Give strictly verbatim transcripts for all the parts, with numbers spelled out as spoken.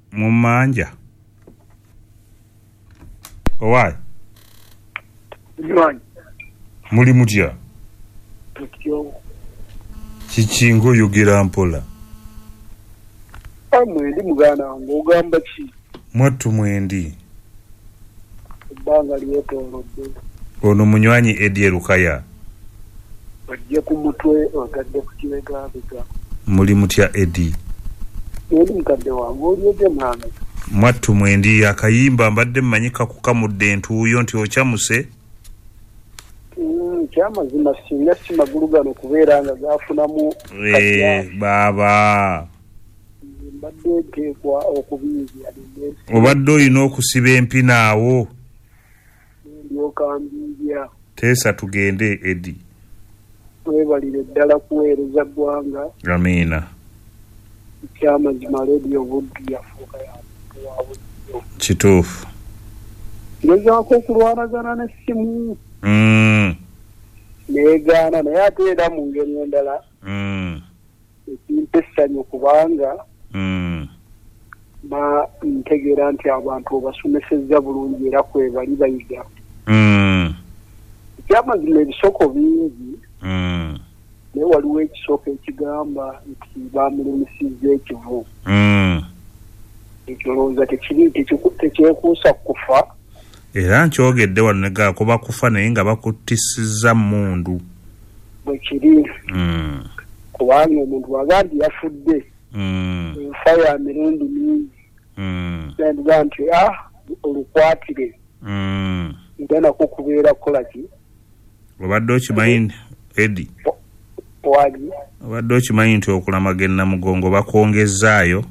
Mumanja. Owai. Mwanyi. Muli mutya. Tutyo. Kichingo yogera mpola. Amwendi mugana ngogamba ki. Mwattu mwendi. Banga lyetolodde. Ono munywanyi Eddie Rukaya. Bajja ku mutwe ogadde ku kibegabega. Muli mutya Eddie? Ndi mukadde wange olyoge mwana. Mwattu mwendi akayimba mbadde mmanyika kukamudde entuuyo nti okyamuse. Mm, kyamazima singa si magulu gano kubeera nga gaafunamu Eh, baba. Mbadde nteekwa okubiizi alinde. Obadde olina okusiba empinaawo. Ndyokambiibya. Teesa tugende Eddie. Webalire ddala kuweereza ggwanga. Amiina. Kyamazima leediyo buddu yafuuka yamuntu wa bulijjo. Kituufu. Ngezaako okulwanagana n'essimu. Mm. Neegaana naye ate era mu ngeri endala. Mm. Ekimpa essanyu kubanga Mm. ma ntegeera nti abantu obasomesezza bulungi era kwebali bayiga. Mm. Ekyamazima ebisoko bingi. Mm. Naye waliwo ekisoko ekigamba nti bamulemisizza ekivu. Mm. Ekyo lowooza tekiri tekyekuusa kufa. Era nkyogedde wano ne gakuba kufa naye nga bakuttisiza mmundu. Bwe kiri. Mm. Kubanga omuntu waga nti yafudde. Mm. Enfa ya mirundi mingi. Mm. Nendiga nti ah olukwatire. Mm. Ngana kukubeera kola ki? Obadde okimanyi Eddie? Wagi. Obadde okimanyi nti okulamaga ennamugongo bakwongezaayo?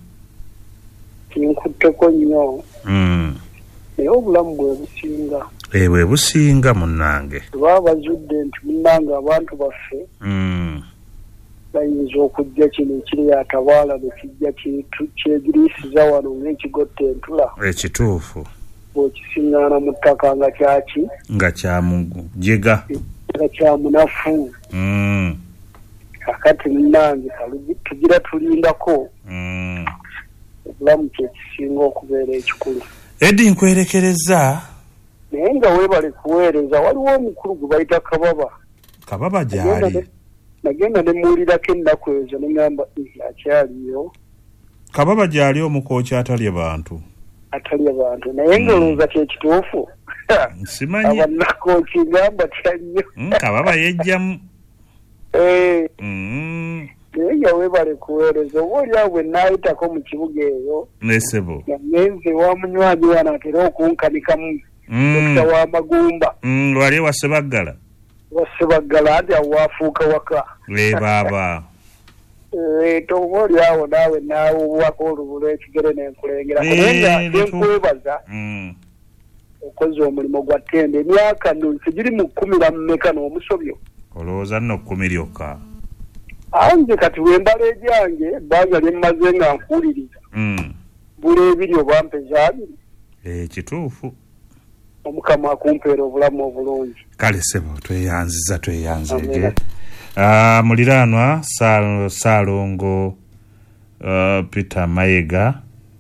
Kinkutteko nnyo. Mm. Naye obulamu bwe businga. Eh, bwe businga munnange. Baba bazudde nti munnange abantu baffe. Mm. Bayinza okujja kino ekiri yatabaala ne kijja kyegiriisiza wano ng'ekigotta entula. Ekituufu. Bw'okisiŋŋaana mu ttaka nga kyaki? Nga kyamujega. Nga kyamunafu. Mm. Kakati munnange tugira tulindako. Mm. Obulamu kyekisinga okubeera ekikulu. Eddie nkwerekereza. Naye nga weebale kuweereza waliwo omukulu gwe bayita Kababa. Kababa gyali. Nagenda ne muwulirako ennaku ezo ne ngamba akyaliyo. Kababa gyali omukooki atalya bantu. Atalya bantu naye ng'olowooza kyekituufu. Simanyi. Abannakooki ngamba kyannyo. Kababa yejjamu. Eh. Mm. Naye nga weebale kuweereza oba oliawo bwe naayitako mu kibuga eyo. Nesebo. Ngenze wa munywanyi wano atera okunkanikamu. Dokita wa Magumba. Mm, wali wa Sebaggala. Wa Sebaggala ati awaafuuka waka. Le baba. Eh, toba oliawo naawe naawuwako olubulo ekigere n'enkulengera. Kubanga enkwebaza. Mm. Okoze omulimu gwa ttende emyaka nonse giri mu kkumi na mmeka n'omusobyo. Olowooza nno kkumi lyokka. Anze kati wembala egyange ebbanga lye mmaze nga nkuwuliriza. Mm. Bula ebiri oba mpeza abiri. Eh, kituufu. Omukama akumpeera obulamu obulungi. Kale sebo tweyanziza tweyanzege. Ah, muliraanwa Saalongo uh, Peter Mayiga.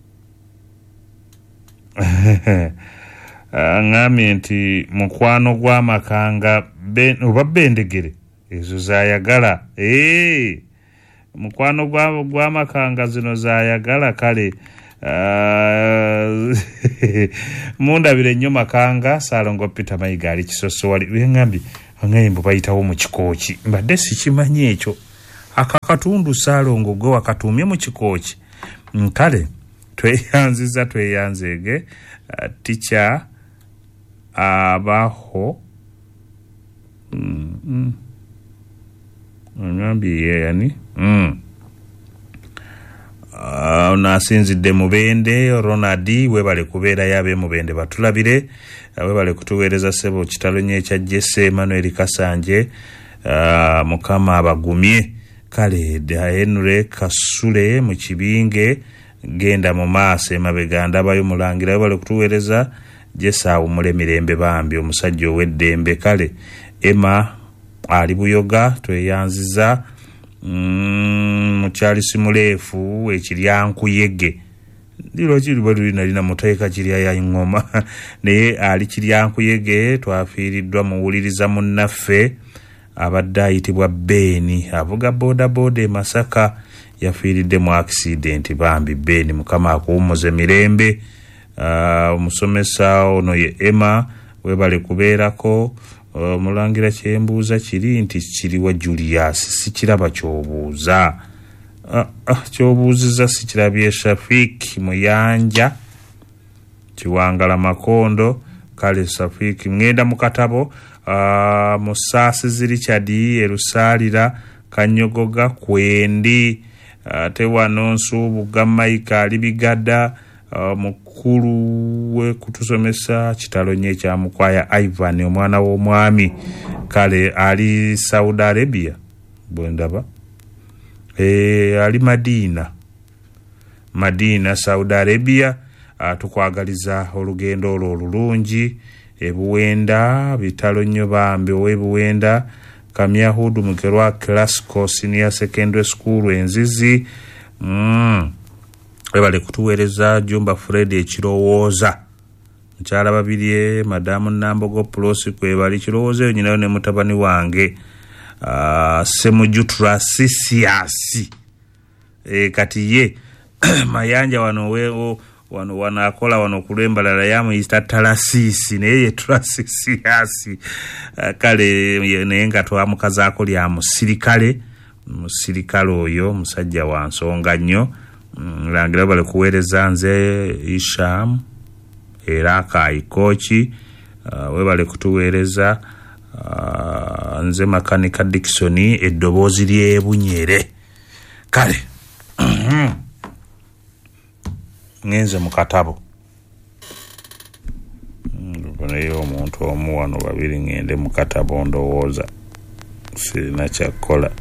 Ngambye nti mukwano gw'amakanga oba bendegere ezo zaayagala. Eh, mukwano gw'amakanga zino zaayagala kale. Uh, mundabire nnyo makanga Saalongo Peter Mayiga ali Kisoso wali ngambye angayimbo bayitawo mu kikooki mbadde sikimanyi ekyo akakatundu Saalongo gwe wakatumye mu kikooki. Kale tweyanziza tweyanzege uh, ticha abaho mm, mm. ngambye yani mm. Uh, nasinzidde Mubende Ronald webale kubeera yabe Mubende batulabire uh, webale kutuweereza sebo kitalo nye ekya Jesse Emmanuel Kasanje uh, mukama abagumye kale Henry Kasule mu kibinge genda mu maaso emabega ndabayo mulangira webale kutuweereza Jesse awumule mirembe bambi omusajja ow'eddembe kale Emma ali Buyoga tweyanziza Mm, mukyali simuleefu ekiryankuyege ndiro kiri bali nalina muteeka kirya ya ngoma naye ali kiryankuyege twafiiriddwa muwuliriza munnaffe abadde ayitibwa Beni avuga boda boda Masaka yafiiridde mu accident bambi Beni mukama akuwumuze mirembe. Omusomesa uh, ono ye Emma webale kubeerako. Uh, mulangira kyembuuza kiri nti kiriwa Julius sikiraba kyobuuza. Uh, uh, kyobuuziza sikirabye Shafik Muyanja Kiwangala Makondo kale Shafik ngenda mu katabo. Uh, Musasi Richard Erusalira Kanyogoga Kwendi uh, Tewano Nsubuga Maika Libigada uh, mukulu we kutusomesa kitalo nye kya Mukwaya Ivan omwana w'omwami kale ali Saudi Arabia bwendaba e, ali Madina Madina Saudi Arabia. Uh, tukwagaliza olugendo olwo olulungi ebuwenda bitalo nnyo bambi owebuwenda Kamyahudu Mukerwa Classical Senior Secondary School Enzizi. mm. Webale kutuweereza Jumba Fred ekirowooza mukyala babirye Madamu Nambogo Plosi kwebali ekirowooza nyinayo ne mutabani wange uh, Semujutra Sisiasi e, kati ye mayanja wano wewo wano wanakola wano kulembalala yamu istatalasisi naye trasisiasi uh, kale naye nga twamukazaako lya musirikale musirikale oyo musajja wa nsonga nnyo. mm, langira bale kuweereza nze Isham era Kaikochi uh, webale kutuweereza uh, nze Makanika Dickson eddoboozi ly'ebunyere kale ngenze mu katabo. Naye omuntu omu wano babiri ngende mu katabo ndowooza sirina kyakola.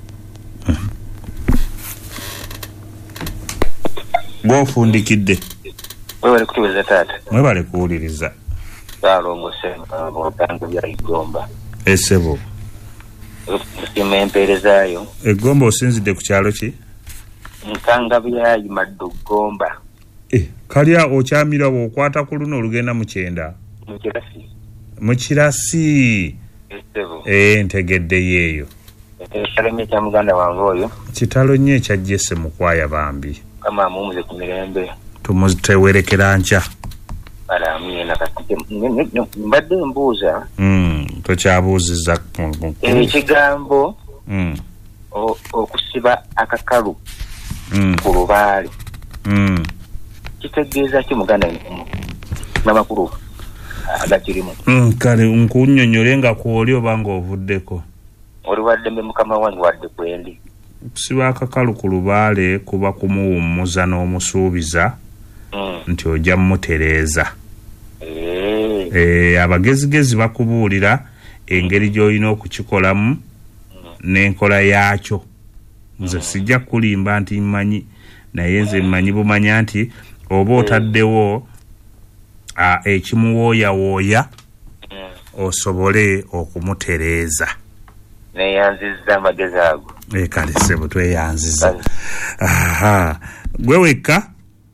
Bwofundikidde mwebale kutuweza taata mwebale kuwuliriza balongose mubango bya Igomba esebo kusima empeerezaayo. Egomba osinzidde ku kyalo ki? Nkanga byayi maddu Gomba. Eh, kalya okyamira okwata ku luno olugenda mu kyenda. Mu Kirasi. Mu Kirasi. Esebo. Eh, ntegedde yeeyo. Ekitalo nnyo kya muganda wange oyo. Kitalo nnyo ekya Jesse Mukwaya bambi. Kama amumuze ku mirembe. Tumutewerekera nkya. Balaamye nakati mbadde mbuuza. Mm, tokyabuuziza. Ekigambo mm. okusiba akakalu mm. ku lubaale. Mm. Kitegeeza ki muganda n'amakulu agakirimu? Mm, kale nkunnyonnyole nga kwoli oba ng'ovuddeko. Oli wadde mbe mukama wange wadde kwendi. Kusiba akakalu ku lubaale kuba kumuwummuza n'omusuubiza mm. nti ojja mmutereeza. Eee. E, abagezigezi bakubuulira engeri gy'olina okukikolamu mm. n'enkola yaakyo. Nze mm. sijja kulimba nti mmanyi naye nze mmanyi bumanya nti oba otaddewo ekimuwooyawooya mm. osobole okumutereeza. Neyanzizza amagezi ago. E kale sebo tweyanziza. Aha. Gwe wekka?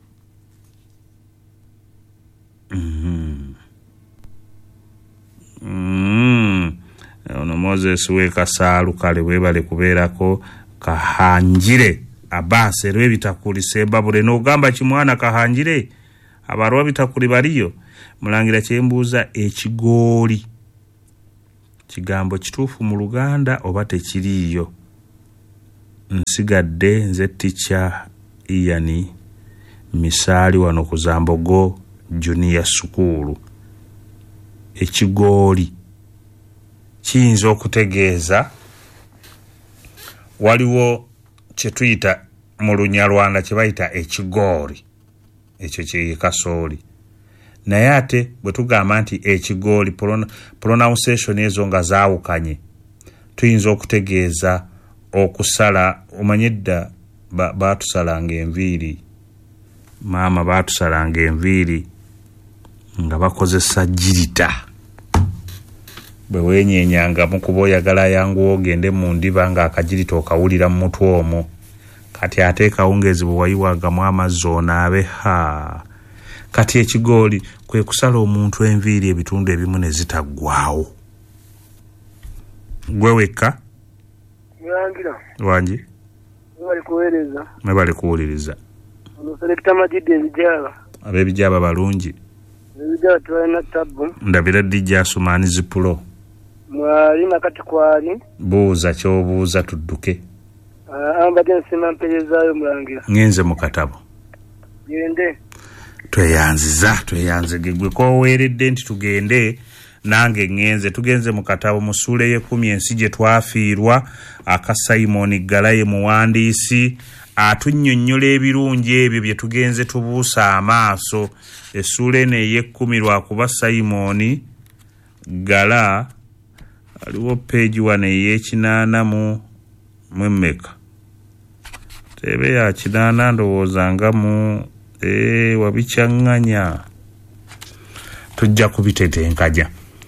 Mhm. Mhm. Ono Moses weka saalu kale webale kubeerako Kahanjire Abase rwe bitakuli sebabule n'ogamba kimwana Kahanjire abarwa bitakuli baliyo mulangira kyembuuza ekigooli kigambo kituufu mu Luganda oba tekiriyo. Nsigadde nze teacher Iyani Misali wano ku Zambogo Junior School. Ekigooli kiyinza okutegeeza waliwo kye tuyita mu Lunyarwanda kye bayita ekigooli ekyo kye kasooli naye ate bwe tugamba nti ekigooli pronunciation ezo nga zaawukanye tuyinza okutegeeza okusala omanyedda baatusalanga enviiri maama baatusalanga enviiri nga bakozesa jirita bwe weenyeenyanga mu kuba oyagala yangu ogende mu ndiba nga akajirita okawulira mu mutwe omwo kati ate kawungeezi bwe wayiwagamu amazzi onaabe ha kati ekigooli kwe kusala omuntu enviiri ebitundu ebimu ne zitaggwaawo. Gwe wekka Yangira wangi bali kuweereza me bali kuwuliriza ono selekta Majidi ebijaba ab'ebijaba balungi ebijaba tulina tabu ndabira dijja Asumaani Zipulo mwali nakati kwali buuza ky'obuuza tudduke. Ambadde nsima mpeerezaayo Mulangira Ngenze mu katabo gende tweyanziza tweyanze gwe koweeredde nti tugende nange ngenze tugenze mu katabo mu ssuula y'ekkumi ensi gye twafiirwa aka Simon Galaye muwandiisi atunnyonnyola ebirungi ebyo bye tugenze tubuusa amaaso. Essuula eno ey'ekkumi lwakuba Simon Gala aliwo peegi wano ey'ekinaana mu mwemmeka tebe ya kinaana ndowooza nga mu ee wabicyaŋŋanya tujja kubitetenkanya.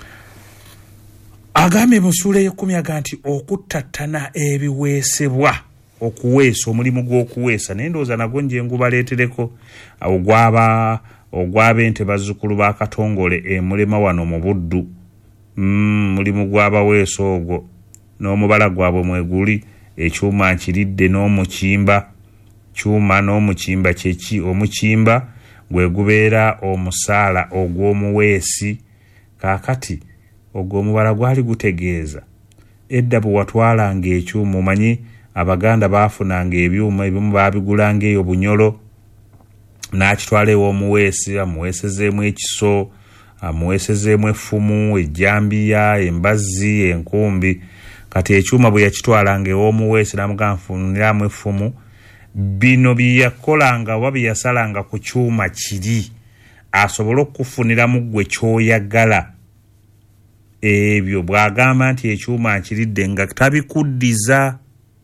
Agambye mu ssuula y'ekkumi aga nti okuttattana ebiweesebwa okuweesa omulimu gw'okuweesa naye ndowooza nagwo nje ngubaleetereko ogwaba ogw'ab'ente bazzukulu ba Katongole emulema wano mu Buddu. Mm, mulimu gw'abaweesa ogwo n'omubala gwabwe mweguli ekyuma nkiridde n'omukimba kyuma n'omukimba kyeki omukimba gwe gubeera omusaala ogw'omuweesi. Kaakati ogwo omubala gwali gutegeeza edda bwe watwalanga ekyuma omanyi Abaganda baafunanga ebyuma ebimu baabigulanga eyo Bunyolo n'akitwala ew'omuweesi amuweesezeemu ekiso amuweesezeemu effumu ejjambiya embazzi enkumbi. Kati ekyuma bwe yakitwalanga ew'omuweesi n'amugamba nfuniramu effumu bino bye yakolanga oba bye yasalanga ku kyuma kiri asobole okufuniramu gwe ky'oyagala. Ebyo bw'agamba nti ekyuma nkiridde nga tabikuddiza.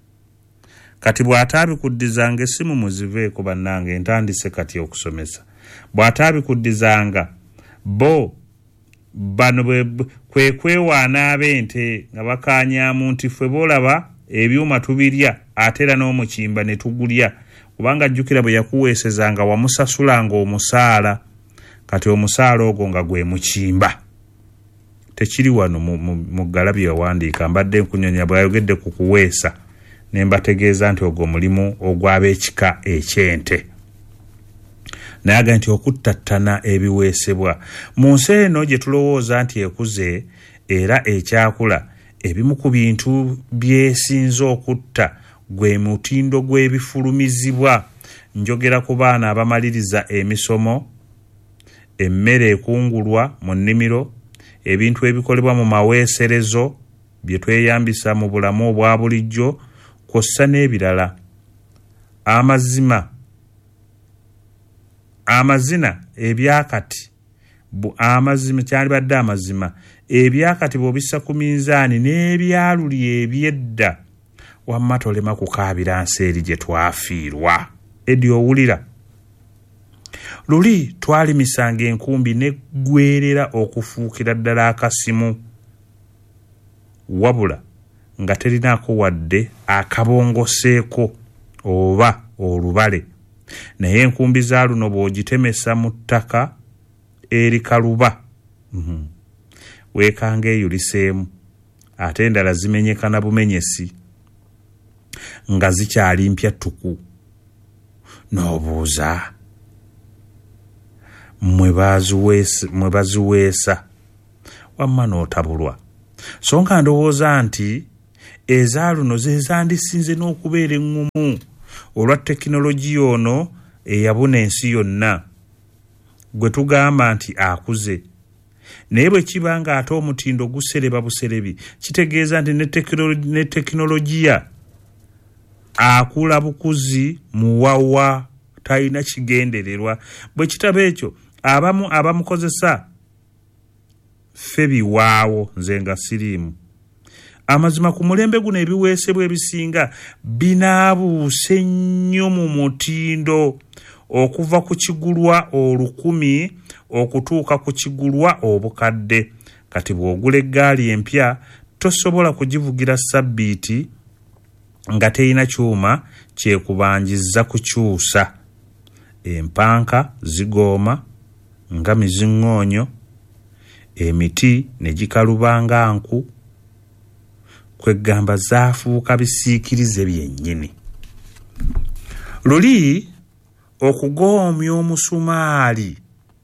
Kati bw'ataabikuddizanga essimu muziveeko bannange entandise kati okusomesa. Bw'ataabikuddizanga bo bano kwe kwewaana ab'ente nga bakaanyaamu nti ffe boolaba ebyuma tubirya ate era n'omukimba ne tugulya kubanga jjukira bwe yakuweesezanga wamusasulanga omusaala. Kati omusaala ogwo nga gwe mukimba. Tekiri wano mu Gala bye yawandiika mbadde nkunyonya bw'ayogedde ku kuweesa ne mbategeeza nti ogwo mulimu ogw'ab'ekika eky'ente. Naye aga nti okuttattana ebiweesebwa mu nsi eno gye tulowooza nti ekuze era ekyakula ebimu ku bintu byesinze okutta gwe mutindo gw'ebifulumizibwa. Njogera ku baana abamaliriza emisomo, emmere ekungulwa mu nnimiro, ebintu ebikolebwa mu maweeserezo bye tweyambisa mu bulamu obwa bulijjo kw'ossa n'ebirala. Amazima amazina ebyakati amazima kyalibadde amazima ebyakati bw'obissa ku minzaani n'ebyaluli ebyedda wamma tolema kukaabira nsi eri gye twafiirwa. Edi owulira luli twalimisanga enkumbi neggwerera okufuukira ddala akasimu wabula nga terinaako wadde akabongoseeko oba olubale. Naye enkumbi za luno bw'ogitemesa mu ttaka eri kaluba mm-hmm. weekanga eyuliseemu ate endala zimenyeka na bumenyesi nga zikyali mpya ttuku. N'obuuza mwe baziweesa wamma n'otabulwa. So nga ndowooza nti eza luno ze zandisinze n'okubeera eŋŋumu olwa tekinologiya ono eyabuna ensi yonna gwe tugamba nti akuze. Naye bwe kiba nga ate omutindo gusereba buserebi kitegeeza nti ne tekinologiya akula bukuzi muwawa talina kigendererwa. Bwe kitaba ekyo abamu abamukozesa ffe biwaawo nze nga siriimu. Amazima ku mulembe guno ebiweesebwa ebisinga binaabuuse nnyo mu mutindo okuva ku kigulwa olukumi okutuuka ku kigulwa obukadde. Kati bw'ogula eggaali empya tosobola kugivugira sabbiiti nga teyina kyuma kyekubanjizza kukyusa. Empanka zigooma nga miziŋŋoonyo, emiti ne gikalubanga nku, kwegamba zaafuuka bisiikirize byennyini. Luli okugoomya omusumaali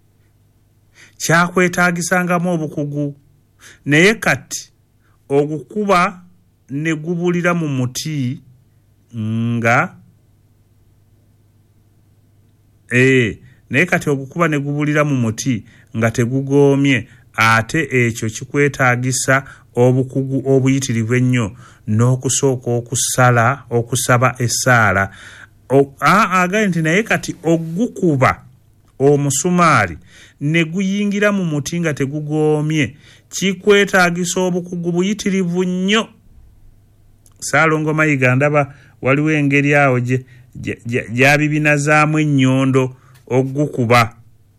kyakwetaagisangamu obukugu, naye kati ogukuba ne gubulira mu muti nga eh naye kati ogukuba ne gubulira mu muti nga tegugoomye, ate ekyo kikwetaagisa obukugu obuyitirivu ennyo n'okusooka okusala okusaba essaala. Agaye nti naye kati ogukuba omusumaali ne guyingira mu muti nga tegugoomye kikwetaagisa obukugu buyitirivu nnyo. Saalongo Mayiga ndaba waliwo engeri awo gyabibinazaamu ennyondo ogukuba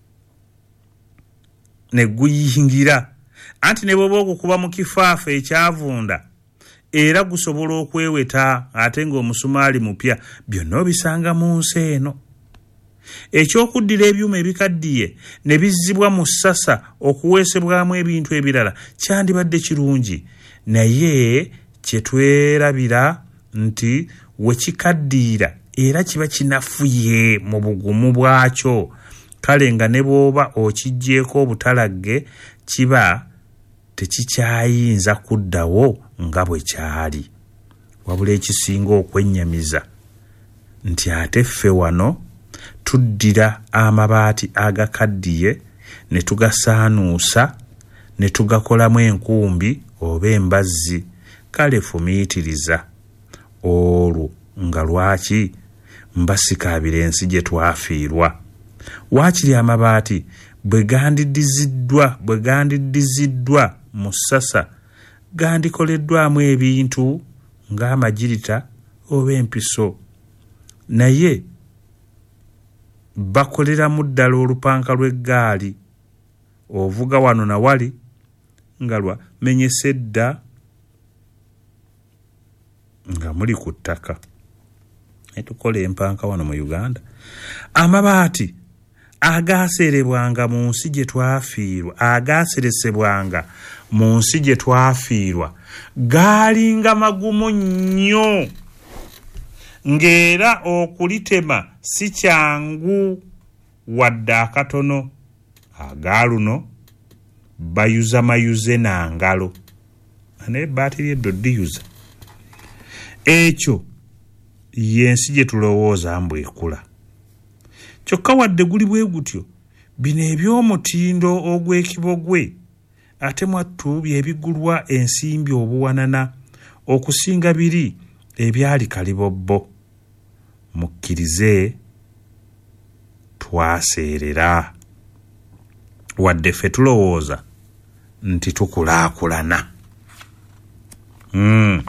ne guyingira, anti ne bw'oba ogukuba mu kifaafa ekyavunda era gusobola okweweta ate ng'omusumaali mupya. Byonna obisanga mu nsi eno. Ekyokuddira ebyuma ebikaddiye ne bizzibwa mu ssasa okuweesebwamu ebintu ebirala kyandibadde kirungi, naye kye twerabira nti we kikaddiira era kiba kinafuye mu bugumu bwakyo, kale nga ne bw'oba okiggyeko obutalagge kiba tekikyayinza kuddawo nga bwe kyali. Wabula ekisinga okwennyamiza nti ate ffe wano tuddira amabaati agakaddiye ne tugasaanuusa ne tugakolamu enkumbi oba embazzi. Kale fumiitiriza olwo nga lwaki mbasikaabira ensi gye twafiirwa. Waakiri amabaati bwe gandiddiziddwa bwe gandiddiziddwa mu ssasa gandikoleddwamu ebintu ng'amagirita oba empiso, naye bakoleramu ddala olupanka lw'eggaali. Ovuga wano na wali nga lwa menyese dda nga muli ku ttaka. Etukola empanka wano mu Uganda. Amabaati agaaserebwanga mu nsi gye twafiirwa, agaaseresebwanga mu nsi gye twafiirwa gaalinga magumu nnyo, ng'era okulitema si kyangu wadde akatono. Agaaluno bayuza mayuze na ngalo, naye ebbaati ly'eddo ddiyuza. Ekyo y'ensi gye tulowooza mbu ekula. Kyokka wadde guli bwe gutyo, bino eby'omutindo ogw'ekibogwe ate mwattu byebigulwa ensimbi obuwanana okusinga biri ebyali kalibobbo. Mukkirize twaseerera wadde ffe tulowooza nti tukulaakulana. Mm.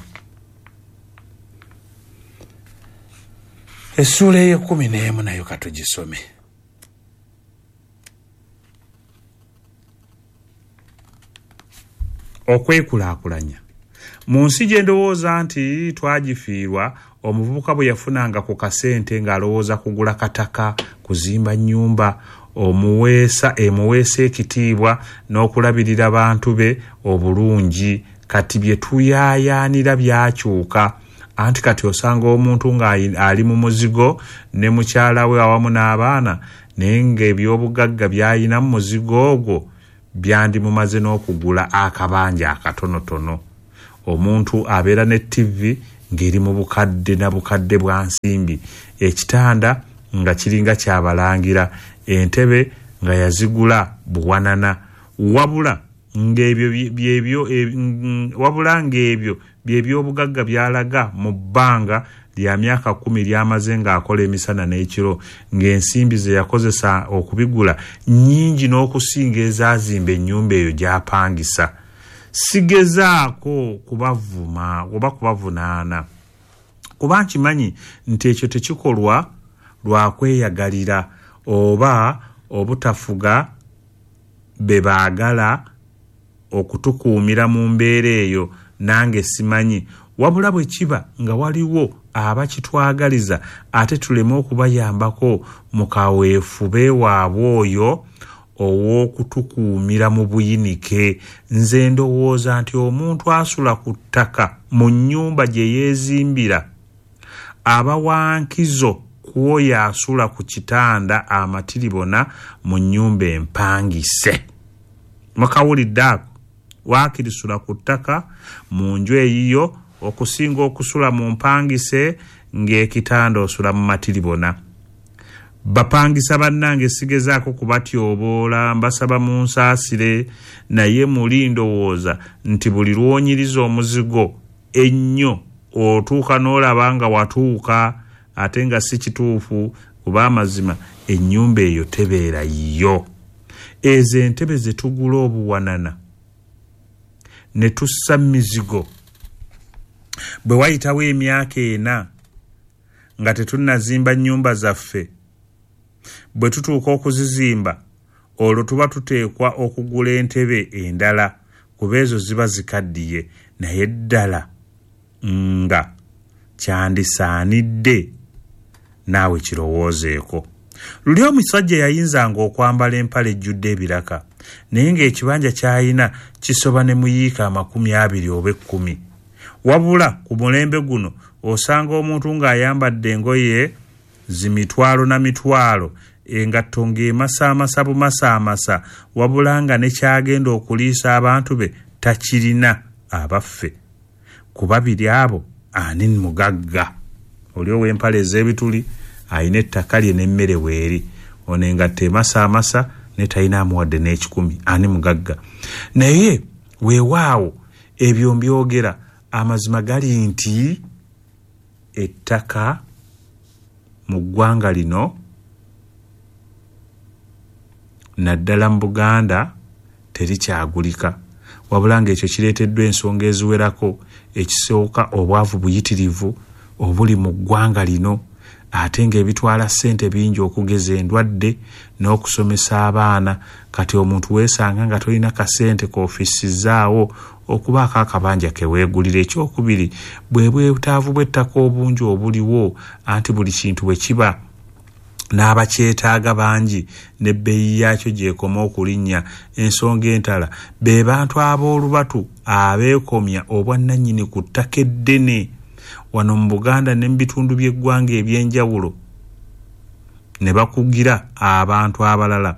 Essuula ey'ekkumi n'emu nayo katugisome. Okwekulaakulanya mu nsi gye ndowooza nti twagifiirwa, omuvubuka bwe yafunanga ku kasente ng'alowooza kugula kataka, kuzimba nnyumba, omuweesa emuweesa ekitiibwa n'okulabirira bantu be obulungi. Kati bye tuyaayaanira byakyuka, anti kati osanga omuntu ng'ali mu muzigo ne mukyala we awamu n'abaana, naye ng'ebyobugagga by'ayina mu muzigo ogwo byandimumaze n'okugula akabanja akatonotono. Omuntu abeera ne ttivi ng'eri mu bukadde na bukadde bwa nsimbi, ekitanda nga kiringa kyabalangira, entebe nga yazigula buwanana, wabula ng'ebyo byebyo wabula ng'ebyo by'ebyobugagga byalaga mu bbanga lya myaka kumi lyamaze ng'akola emisana n'ekiro, ng'ensimbi ze yakozesa okubigula nnyingi n'okusinga ezaazimba ennyumba eyo gy'apangisa. Sigezaako kubavuma oba kubavunaana, kuba nkimanyi nti ekyo tekikolwa lwa kweyagalira oba obutafuga be baagala okutukuumira mu mbeera eyo. Nange simanyi wabula bwe kiba nga waliwo abakitwagaliza ate tuleme okubayambako mu kaweefube waabwe oyo ow'okutukuumira mu buyinike. Nze ndowooza nti omuntu asula ku ttaka mu nnyumba gye yeezimbira aba wankizo kwoyo asula ku kitanda amatiribona mu nnyumba empangise. Mukawulidde ako? Waakirisula ku ttaka mu nju eyiyo okusinga okusula mu mpangise ng'ekitanda osula mu matiribona. Bapangisa bannange sigezaako kubatyoboola, mbasaba mu nsaasire, naye muli ndowooza nti buli lwonyiriza omuzigo ennyo otuuka n'olaba nga watuuka ate nga si kituufu, kuba amazima ennyumba eyo tebeera yiyo. Ezo entebe ze tugula obuwanana ne tussa mizigo bwe wayitawo emyaka ena nga tetunnazimba nnyumba zaffe, bwe tutuuka okuzizimba olwo tuba tuteekwa okugula entebe endala kuba ezo ziba zikaddiye, naye ddala nga kyandisaanidde naawe kirowoozeeko. Luli omusajja yayinzanga okwambala empale ejjudde ebiraka naye ng'ekibanja ky'ayina kisoba ne muyiika amakumi abiri oba ekkumi. Wabula ku mulembe guno osanga omuntu ng'ayambadde engoye zimitwalo na mitwalo, engatto ng'emasaamasa bumasaamasa, wabula nga ne kyagenda okuliisa abantu be takirina. Abaffe ku babiri abo ani mugagga? Oli ow'empale ez'ebituli ayina ettaka lye n'emmere weeri, ono engatto emasaamasa ne talina amuwadde n'ekikumi, ani mugagga? Naye weewaawo ebyo mbyogera, amazima gali nti ettaka mu ggwanga lino naddala mu Buganda terikyagulika, wabula ng'ekyo kireeteddwa ensonga eziwerako. Ekisooka obwavu buyitirivu obuli mu ggwanga lino, ate ng'ebitwala ssente bingi okugeza endwadde n'okusomesa abaana. Kati omuntu weesanga nga tolina kasente koofisizaawo okubaako akabanja ke weegulira. Ekyokubiri bwe bwetaavu bw'ettaka obungi obuliwo, anti buli kintu bwe kiba n'abakyetaaga bangi n'ebbeeyi yaakyo gy'ekoma okulinnya. Ensonga entala be bantu ab'olubatu abeekomya obwannannyini ku ttaka eddene wano mu Buganda ne mu bitundu by'eggwanga eby'enjawulo, ne bakugira abantu abalala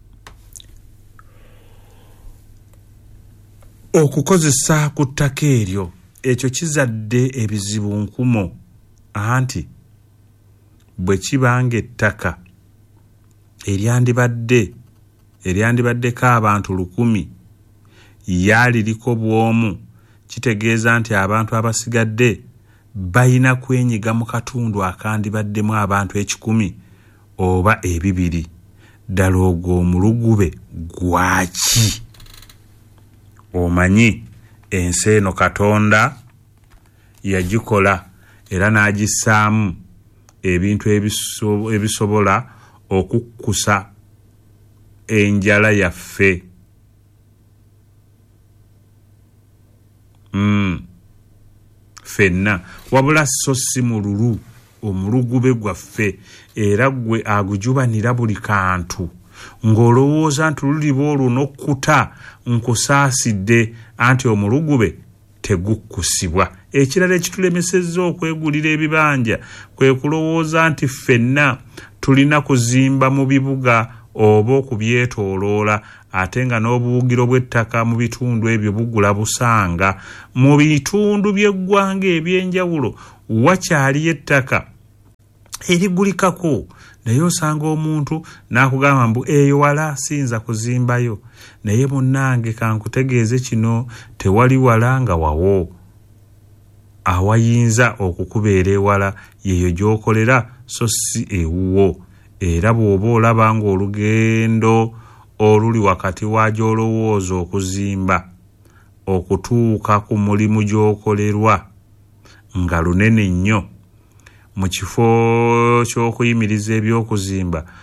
okukozesa ku ttaka eryo. Ekyo kizadde ebizibu nkumo, anti bwe kibanga ettaka eryandibadde eryandibaddeko abantu lukumi yaaliriko bw'omu, kitegeeza nti abantu abasigadde bayina kwenyiga mu katundu akandibaddemu abantu ekikumi oba ebibiri. Ddala ogwo omulugube gwaki? Omanyi ensi eno Katonda yagikola era n'agissaamu ebintu ebiso, ebisobola okukkusa enjala yaffe. Mm. Fenna wabula so si mululu, omulugube gwaffe, era gwe agujubanira buli kantu ng'olowooza nti luliba olwo n'okkuta nkusaasidde, anti omulugube tegukkusibwa. Ekirala ekitulemesezza okwegulira ebibanja kwe kulowooza nti ffenna tulina kuzimba mu bibuga oba okubyetooloola, ate nga n'obuwugiro bw'ettaka mu bitundu ebyo bugula busanga. Mu bitundu by'eggwanga eby'enjawulo wakyaliyo ettaka erigulikako, naye osanga omuntu n'akugamba mbu eyo wala siyinza kuzimbayo. Naye munnange kankutegeeze kino, tewali wala nga wawo. Awayinza okukubeera ewala yeyo gy'okolera, so si ewuwo. Era bw'oba olaba ng'olugendo oluli wakati wa gy'olowooza okuzimba okutuuka ku mulimu gy'okolerwa nga lunene nnyo, mu kifo ky'okuyimiriza eby'okuzimba